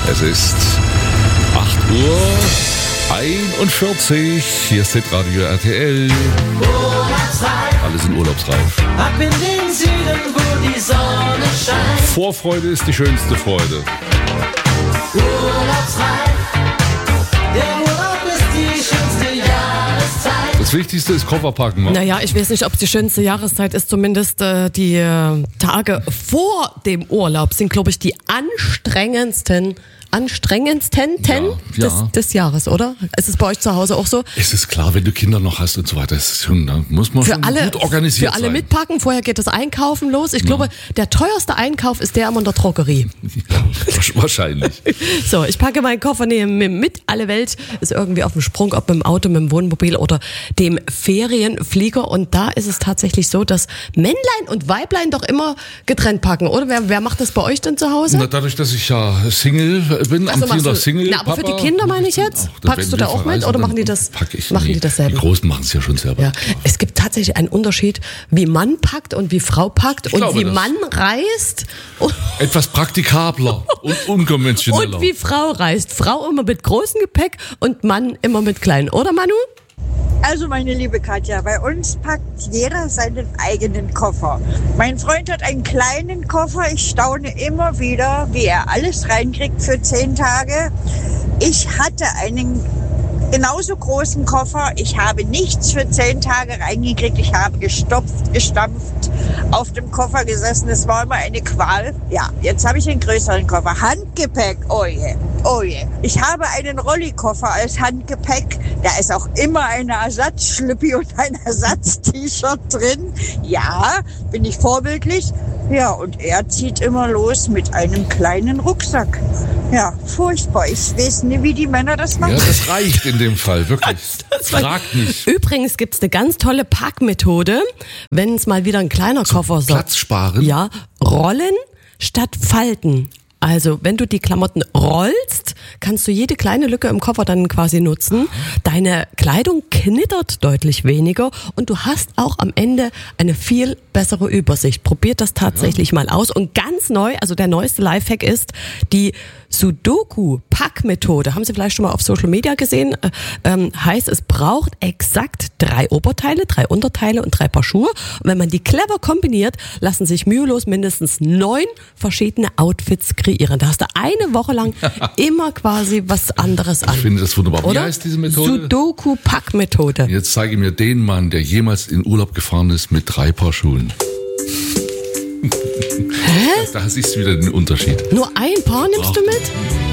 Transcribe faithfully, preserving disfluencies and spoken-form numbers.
Es ist acht Uhr einundvierzig. Hier ist Hitradio R T L. Alle sind urlaubsreif. Ab in den Süden, wo die Sonne scheint. Vorfreude ist die schönste Freude. Urlaubsreif. Der Urlaub ist die schönste Jahreszeit. Das Wichtigste ist Koffer packen. Ne? Naja, ich weiß nicht, ob es die schönste Jahreszeit ist. Zumindest äh, die äh, Tage vor dem Urlaub sind, glaube ich, die anstrengendsten, anstrengendsten Ja, des, ja. des Jahres, oder? Ist es bei euch zu Hause auch so? Es ist klar, wenn du Kinder noch hast und so weiter, das ist schon, da muss man Für schon alle, gut organisiert für alle sein. mitpacken. Vorher geht das Einkaufen los. Ich glaube, der teuerste Einkauf ist der immer in der Drogerie. Wahrscheinlich. So, ich packe meinen Koffer neben mit. Alle Welt ist irgendwie auf dem Sprung, ob mit dem Auto, mit dem Wohnmobil oder dem Ferienflieger. Und da ist es tatsächlich so, dass Männlein und Weiblein doch immer getrennt packen, oder? Wer, wer macht das bei euch denn zu Hause? Na, dadurch, dass ich ja Single bin, Also amtierender machst du- Single. Na, aber für die Papa, Kinder mach meine ich dann jetzt? auch. Packst Wenn du da wir auch mit verreisen, oder dann machen die das- pack ich, machen nee. die das selber? Die Großen machen es ja schon selber. Ja, es gibt tatsächlich einen Unterschied, wie Mann packt und wie Frau packt Ich und glaube wie das. Mann reist und, Etwas praktikabler und unkonventioneller. und wie Frau reist. Frau immer mit großem Gepäck und Mann immer mit kleinen, oder Manu? Also meine liebe Katja, bei uns packt jeder seinen eigenen Koffer. Mein Freund hat einen kleinen Koffer. Ich staune immer wieder, wie er alles reinkriegt für zehn Tage. Ich hatte einen genauso großen Koffer. Ich habe nichts für zehn Tage reingekriegt. Ich habe gestopft, gestampft, auf dem Koffer gesessen. Es war immer eine Qual. Ja, jetzt habe ich einen größeren Koffer. Handgepäck, oh je, oh je. Ich habe einen Rollikoffer als Handgepäck. Da ist auch immer eine Ersatzschlüppi und ein Ersatz-T-Shirt drin. Ja, bin ich vorbildlich. Ja, und er zieht immer los mit einem kleinen Rucksack. Ja, furchtbar. Ich weiß nicht, wie die Männer das machen. Ja, das reicht in dem Fall, wirklich. Fragt nicht. Übrigens gibt's eine ganz tolle Packmethode, wenn es mal wieder ein kleiner Koffer soll. Platz sparen. Ja, rollen statt falten. Also, wenn du die Klamotten rollst, kannst du jede kleine Lücke im Koffer dann quasi nutzen. Deine Kleidung knittert deutlich weniger und du hast auch am Ende eine viel bessere Übersicht. Probiert das tatsächlich ja. mal aus. Und ganz neu, also der neueste Lifehack ist die Sudoku-Packmethode. Haben Sie vielleicht schon mal auf Social Media gesehen? Ähm, heißt, es braucht exakt drei Oberteile, drei Unterteile und drei Paar Schuhe. Und wenn man die clever kombiniert, lassen sich mühelos mindestens neun verschiedene Outfits kreieren. Da hast du eine Woche lang immer quasi was anderes an. Ich finde das wunderbar. Wie Oder? heißt diese Methode? Sudoku-Packmethode. Jetzt zeige mir den Mann, der jemals in Urlaub gefahren ist mit drei Paar Schuhen. Hä? Da siehst du wieder den Unterschied. Nur ein Paar nimmst Ach. du mit?